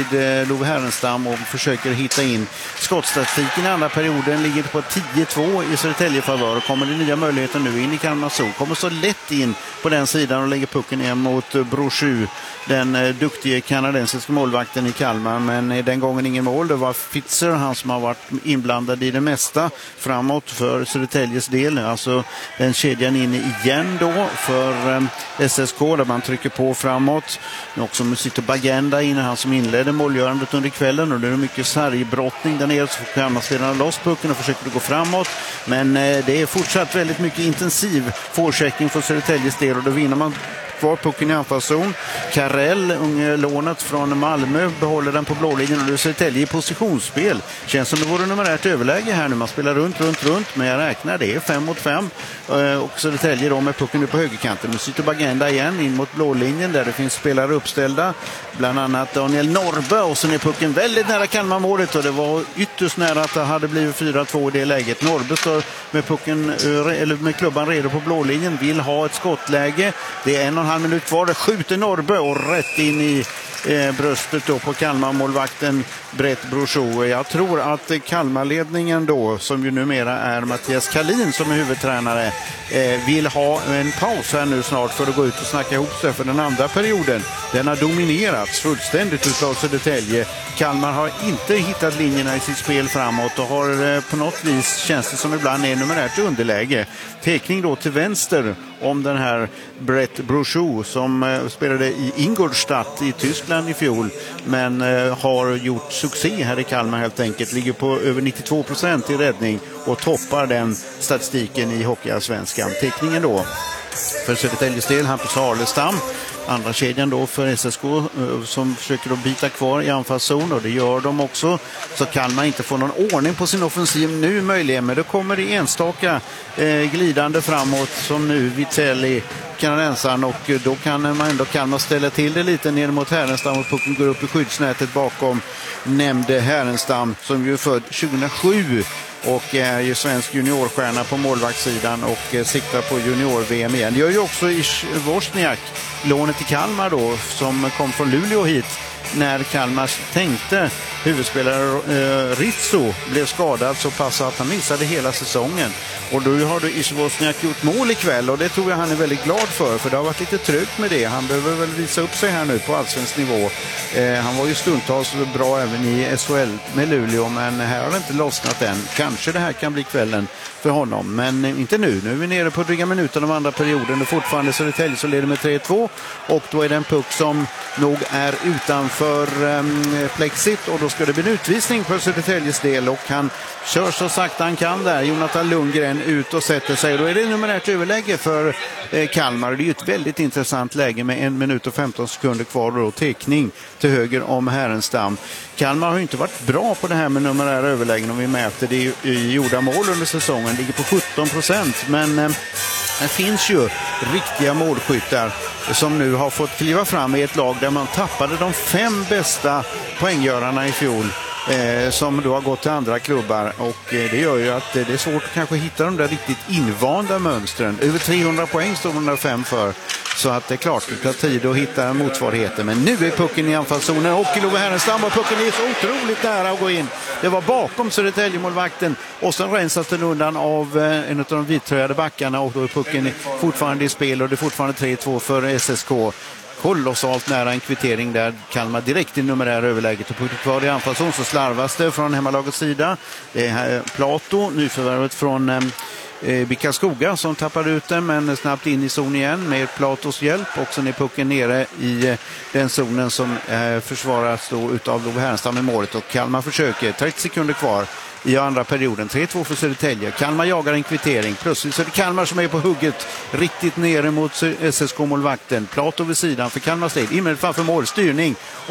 emellertid Love Härenstam och försöker hitta in. Skottstatistiken i andra perioden ligger på 10-2 i Södertälje-favör. Kommer det nya möjligheter nu in i Kalmar zon. Kommer så lätt in på den sidan och lägger pucken ner mot Brochu, den duktiga kanadensiska målvakten i Kalmar. Men den gången ingen mål. Det var Fitzer, han som har varit inblandad i det mesta framåt för Södertäljes del. Alltså den kedjan in igen då för SSK där man trycker på framåt. Nu också Musito Bagenda in, han som inledde målgörandet under kvällen, och det är mycket sargbrottning där nere, så får Kalmarspelarna loss pucken och försöker gå framåt. Men det är fortsatt väldigt mycket intensiv forechecking för Södertäljes del, och då vinner man kvar pucken i anfallszon. Karel, lånet från Malmö, behåller den på blålinjen, och det är Södertälje i positionsspel. Känns som det vore numerärt överläge här nu. Man spelar runt, men jag räknar det är 5 mot 5. Och Södertälje då med pucken nu på högerkanten. Nu sitter Bagenda igen in mot blålinjen där det finns spelare uppställda. Bland annat Daniel Norbe, och sen är pucken väldigt nära Kalmarmålet, och det var ytterst nära att det hade blivit 4-2 i det läget. Norbe står med pucken, eller med klubban redo på blålinjen, vill ha ett skottläge. Det är 1,5 minut kvar. Det skjuter Norbe och rätt in i bröstet då på Kalmar-målvakten Brett Brochu. Jag tror att Kalmarledningen då, som ju numera är Mattias Kalin som är huvudtränare, vill ha en paus här nu snart för att gå ut och snacka ihop sig för den andra perioden. Den har dominerats fullständigt utav Södertälje. Kalmar har inte hittat linjerna i sitt spel framåt och har på något vis, känns det som ibland, är numerärt underläge. Tekning då till vänster om den här Brett Brochu som spelade i Ingolstadt i Tyskland i fjol, men har gjort succé här i Kalmar helt enkelt. Ligger på över 92% i räddning och toppar den statistiken i Hockeyallsvenskan. Teckningen då för Södertäljes del, Hampus Harlestam. Andra kedjan då för SSK som försöker att bita kvar i anfallszon, och det gör de också. Så kan man inte få någon ordning på sin offensiv nu möjligen, men det kommer det enstaka glidande framåt som nu Vitelli, kanadensaren, och då kan man ställa till det lite ner mot Härenstam, och pucken går upp i skyddsnätet bakom nämnde Härenstam som ju är född 2007 och är ju svensk juniorstjärna på målvaktssidan och siktar på junior-VM igen. Det gör ju också i Wozniak, lånet till Kalmar då, som kom från Luleå hit när Kalmar tänkte huvudspelare Rizzo blev skadad så pass att han missade hela säsongen. Och då har du Wozniak gjort mål ikväll, och det tror jag han är väldigt glad för det har varit lite trögt med det. Han behöver väl visa upp sig här nu på allsvensk nivå. Han var ju stundtals bra även i SHL med Luleå, men här har det inte lossnat än. Kanske det här kan bli kvällen för honom, men inte nu. Nu är vi nere på dryga minuten av andra perioden och fortfarande Södertälje så leder med 3-2, och då är det en puck som nog är utanför plexit, och då ska det bli en utvisning för Södertäljes del, och han kör så sakta han kan där. Jonathan Lundgren ut och sätter sig, och då är det numerärt överläge för Kalmar. Det är ju ett väldigt intressant läge med 1 minut och 15 sekunder kvar, och då teckning till höger om Härenstam. Kalmar har ju inte varit bra på det här med numerära överlägen om vi mäter det i gjorda mål under säsongen. Ligger på 17%, men det finns ju riktiga målskyttar som nu har fått kliva fram i ett lag där man tappade de 5 bästa poänggörarna i fjol, som då har gått till andra klubbar, och det gör ju att det är svårt att kanske hitta de där riktigt invanda mönstren. Över 300 poäng står de där 5 för, så att det är klart det tar tid att hitta motsvarigheten. Men nu är pucken i anfallszonen och Love Härenstam, och pucken är så otroligt nära att gå in. Det var bakom Södertälje-målvakten, och sen rensas den undan av en av de vittröjade backarna, och då är pucken fortfarande i spel, och det är fortfarande 3-2 för SSK. Kolossalt nära en kvittering där. Kalmar direkt i numerära överläget, och pucken kvar i anfallszon, så slarvas det från hemmalagets sida. Det är Plato, nyförvärvet från Bickaskoga, som tappar ut den, men snabbt in i zon igen med Platos hjälp, och sen är pucken nere i den zonen som försvaras då utav Love Härenstam i målet, och Kalmar försöker. 30 sekunder kvar i andra perioden. 3-2 för Södertälje. Kalmar jagar en kvittering. Plötsligt så är det Kalmar som är på hugget riktigt nere mot SSK-målvakten. Plato vid sidan för Kalmars del. Innan framför mål, styrning.